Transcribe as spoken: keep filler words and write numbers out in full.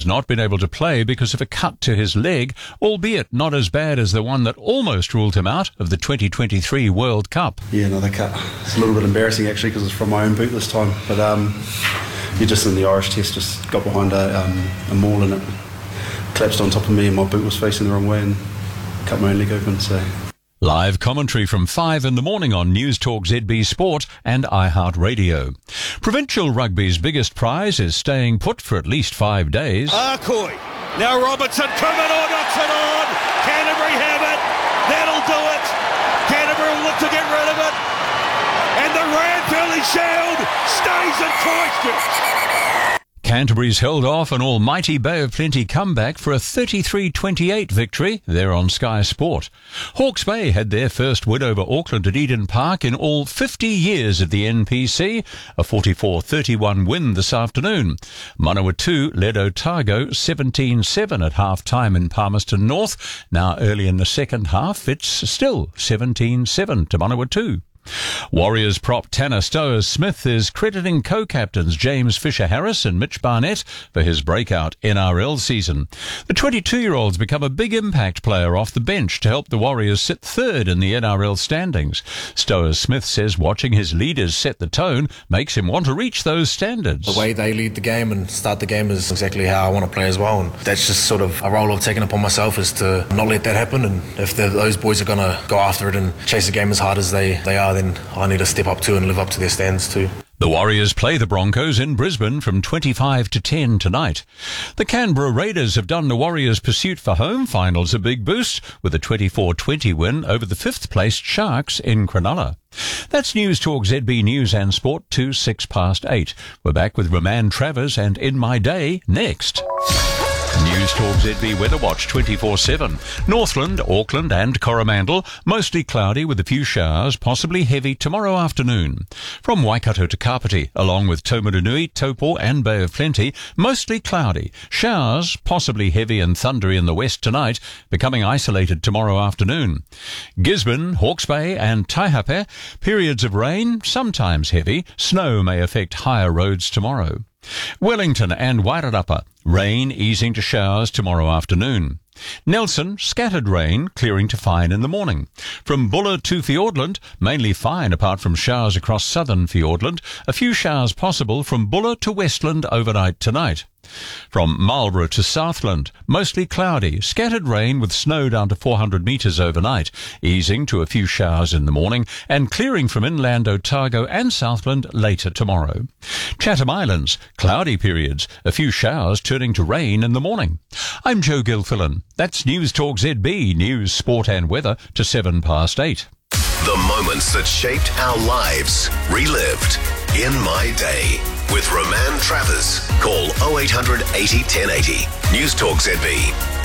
not been able to play because of a cut to his leg, albeit not as bad as the one that almost ruled him out of the twenty twenty-three World Cup. Yeah, another cut. It's a little bit embarrassing actually because it's from my own boot this time. But um, you just in the Irish Test just got behind a, um, a maul and it collapsed on top of me and my boot was facing the wrong way and cut my own leg open. So. Live commentary from five in the morning on News Talk Z B Sport and iHeartRadio. Provincial rugby's biggest prize is staying put for at least five days. Arcoy. Now Robertson coming on, knocks it on. Canterbury have it. That'll do it. Canterbury will look to get rid of it. And the Ranfurly Shield stays in Christchurch. Canterbury's held off an almighty Bay of Plenty comeback for a thirty-three twenty-eight victory there on Sky Sport. Hawke's Bay had their first win over Auckland at Eden Park in all fifty years of the N P C, a forty-four thirty-one win this afternoon. Manawatu led Otago seventeen seven at half-time in Palmerston North. Now early in the second half, it's still seventeen seven to Manawatu. Warriors prop Tanner Stowers-Smith is crediting co-captains James Fisher-Harris and Mitch Barnett for his breakout N R L season. The twenty-two-year-old's become a big impact player off the bench to help the Warriors sit third in the N R L standings. Stowers-Smith says watching his leaders set the tone makes him want to reach those standards. The way they lead the game and start the game is exactly how I want to play as well, and that's just sort of a role I've taken upon myself, is to not let that happen. And if those boys are going to go after it and chase the game as hard as they, they are, then I need to step up too and live up to their standards too. The Warriors play the Broncos in Brisbane from twenty-five to ten tonight. The Canberra Raiders have done the Warriors' pursuit for home finals a big boost with a twenty-four twenty win over the fifth-placed Sharks in Cronulla. That's News Talk Z B News and Sport to six past eight. We're back with Roman Travers and In My Day next. News Talk Z B Weather Watch twenty-four seven. Northland, Auckland and Coromandel, mostly cloudy with a few showers, possibly heavy tomorrow afternoon. From Waikato to Kapiti, along with Taumarunui, Taupo and Bay of Plenty, mostly cloudy. Showers, possibly heavy and thundery in the west tonight, becoming isolated tomorrow afternoon. Gisborne, Hawke's Bay and Taihape, periods of rain, sometimes heavy. Snow may affect higher roads tomorrow. Wellington and Wairarapa, rain easing to showers tomorrow afternoon. Nelson, scattered rain, clearing to fine in the morning. From Buller to Fiordland, mainly fine apart from showers across southern Fiordland. A few showers possible from Buller to Westland overnight tonight. From Marlborough to Southland, mostly cloudy, scattered rain with snow down to four hundred metres overnight, easing to a few showers in the morning and clearing from inland Otago and Southland later tomorrow. Chatham Islands, cloudy periods, a few showers turning to rain in the morning. I'm Joe Gilfillan. That's News Talk Z B, news, sport and weather to seven past eight. The moments that shaped our lives, relived in My Day. With Roman Travers. Call oh eight hundred eighty ten eighty. News Talk Z B.